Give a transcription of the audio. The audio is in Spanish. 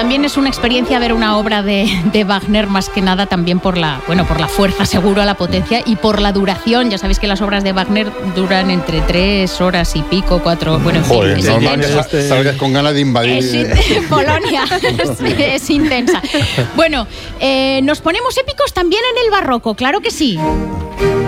también es una experiencia ver una obra de Wagner, más que nada también por la fuerza, seguro, la potencia y por la duración. Ya sabéis que las obras de Wagner duran entre 3 horas y pico, 4, bueno, en fin. Es normal que salgas con ganas de invadir Polonia. Es intensa. Bueno, nos ponemos épicos también en el barroco, claro que sí.